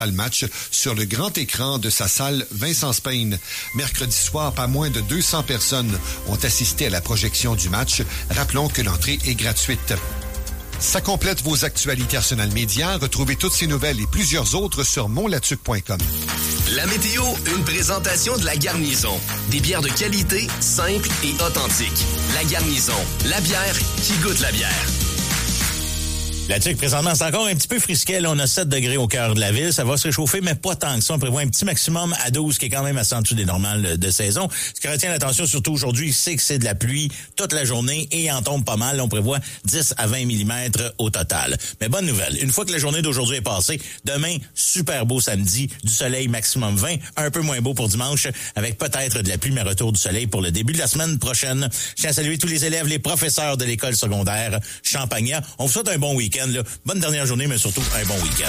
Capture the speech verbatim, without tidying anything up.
le match sur le grand écran de sa salle Vincent Spain. Mercredi soir, pas moins de deux cents personnes ont assisté à la projection du match. Rappelons que l'entrée est gratuite. Ça complète vos actualités Arsenal Média. Retrouvez toutes ces nouvelles et plusieurs autres sur montlatuc point com. La météo, une présentation de La Garnison. Des bières de qualité, simples et authentiques. La Garnison, la bière qui goûte la bière. La Tuque, présentement, c'est encore un petit peu frisquet. Là, on a sept degrés au cœur de la ville. Ça va se réchauffer, mais pas tant que ça. On prévoit un petit maximum à douze, qui est quand même assez en dessous des normales de saison. Ce qui retient l'attention, surtout aujourd'hui, c'est que c'est de la pluie toute la journée et il en tombe pas mal. On prévoit dix à vingt millimètres au total. Mais bonne nouvelle, une fois que la journée d'aujourd'hui est passée, demain, super beau samedi, du soleil maximum vingt, un peu moins beau pour dimanche, avec peut-être de la pluie, mais retour du soleil pour le début de la semaine prochaine. Je tiens à saluer tous les élèves, les professeurs de l'école secondaire Champagnat. On vous souhaite un bon week-end. Là. Bonne dernière journée, mais surtout un bon week-end.